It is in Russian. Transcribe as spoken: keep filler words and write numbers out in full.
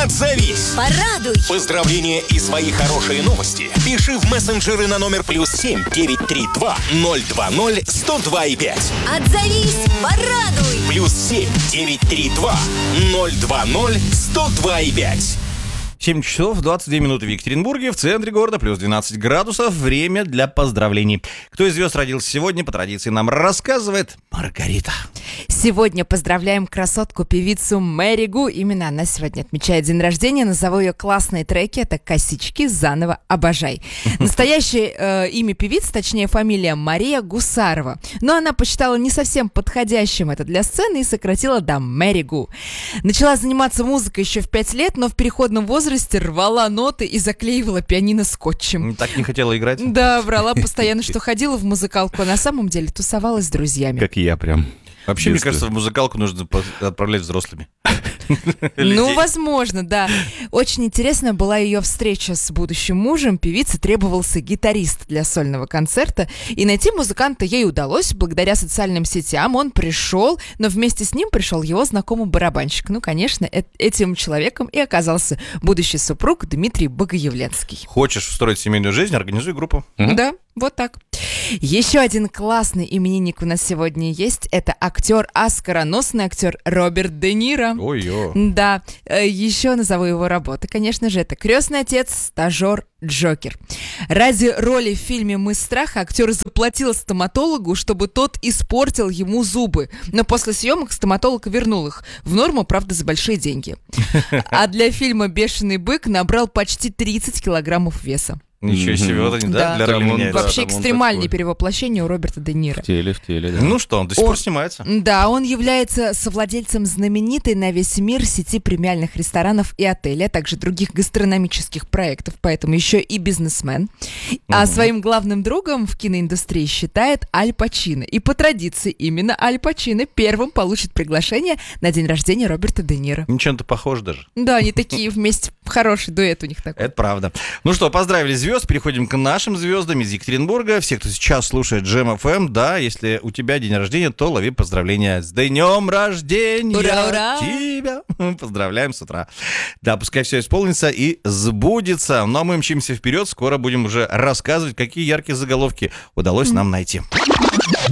Отзовись. Порадуй. Поздравления и свои хорошие новости пиши в мессенджеры на номер плюс семь девятьсот тридцать два ноль два ноль сто два и пять. Отзовись. Порадуй. Плюс семь девятьсот тридцать два ноль два ноль сто два и пять. семь часов двадцать две минуты в Екатеринбурге, в центре города, плюс двенадцать градусов. Время для поздравлений. Кто из звезд родился сегодня, по традиции нам рассказывает Маргарита. Сегодня поздравляем красотку-певицу Мэри Гу. Именно она сегодня отмечает день рождения. Назову ее классные треки. Это «Косички», «Заново», «Обожай». Настоящее э, имя певицы, точнее фамилия Мария Гусарова. Но она посчитала не совсем подходящим это для сцены и сократила до Мэри Гу. Начала заниматься музыкой еще в пять лет, но в переходном возрасте рвала ноты и заклеивала пианино скотчем. Так не хотела играть? Да, врала постоянно, что ходила в музыкалку, а на самом деле тусовалась с друзьями. Как и я прям. Вообще, мне Детство. кажется, в музыкалку нужно по- отправлять взрослыми. Ну, возможно, да. Очень интересная была ее встреча с будущим мужем. Певице требовался гитарист для сольного концерта. И найти музыканта ей удалось. Благодаря социальным сетям он пришел, но вместе с ним пришел его знакомый барабанщик. Ну, конечно, э- этим человеком и оказался будущий супруг Дмитрий Богоявленский. Хочешь устроить семейную жизнь, организуй группу. Да, вот так. Еще один классный именинник у нас сегодня есть. Это актер, оскароносный актер Роберт Де Ниро. Ой-ё. Да, э, еще назову его работы. Конечно же, это «Крестный отец», «Стажер», «Джокер». Ради роли в фильме «Мы страх» актер заплатил стоматологу, чтобы тот испортил ему зубы. Но после съемок стоматолог вернул их. В норму, правда, за большие деньги. А для фильма «Бешеный бык» набрал почти тридцать килограммов веса. Ничего себе, вот они, да, Да. для роли Там он, меняются. да, Вообще там он экстремальное такой. перевоплощение у Роберта Де Ниро. В теле, в теле, да. Ну что, он до сих Он- пор снимается. Да, он является совладельцем знаменитой на весь мир сети премиальных ресторанов и отелей, а также других гастрономических проектов, поэтому еще и бизнесмен. А своим главным другом в киноиндустрии считает Аль Пачино. И по традиции именно Аль Пачино первым получит приглашение на день рождения Роберта Де Ниро. Ничем-то похож даже. Да, они такие вместе, хороший дуэт у них такой. Это правда. Ну что, поздравили звезд, переходим к нашим звездам из Екатеринбурга. Все, кто сейчас слушает Джем эф эм, да, если у тебя день рождения, то лови поздравления. С днем рождения Ура, ура! тебя! Поздравляем с утра. Да, пускай все исполнится и сбудется. Ну а мы мчимся вперед, скоро будем уже рассказывать, какие яркие заголовки удалось нам найти.